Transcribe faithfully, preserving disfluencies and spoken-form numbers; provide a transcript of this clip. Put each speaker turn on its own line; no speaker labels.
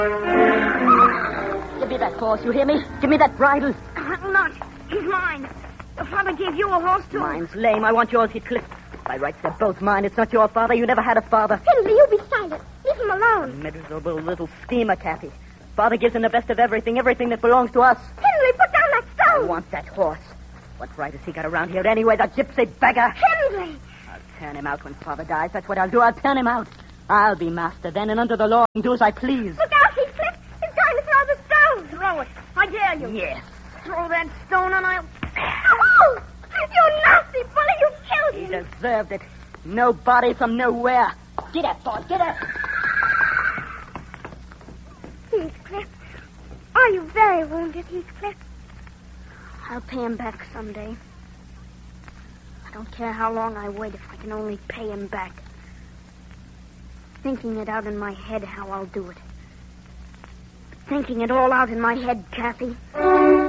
Give me that horse, you hear me? Give me that bridle.
I'll not. He's mine. Your father gave you a horse, too.
Mine's lame. I want yours, Heathcliff. By rights, they're both mine. It's not your father. You never had a father.
Henry, you be silent. Leave him alone.
Miserable little schemer, Kathy. Father gives him the best of everything, everything that belongs to us.
Henry, put down that
I
stone.
want that horse. What right has he got around here anyway, the gypsy beggar?
Henry.
I'll turn him out when Father dies. That's what I'll do. I'll turn him out. I'll be master then, and under the law, and do as I please.
Look out, Heathcliff. He's going to throw the stone. Throw it. I dare you.
Yes.
Throw that stone and I'll... Oh! You nasty bully. You killed
He
him.
deserved it. No body from nowhere. Get up, boy. Get up.
Heathcliff. Are you very wounded, Heathcliff? I'll pay him back someday. I don't care how long I wait if I can only pay him back. Thinking it out in my head how I'll do it. Thinking it all out in my head, Kathy.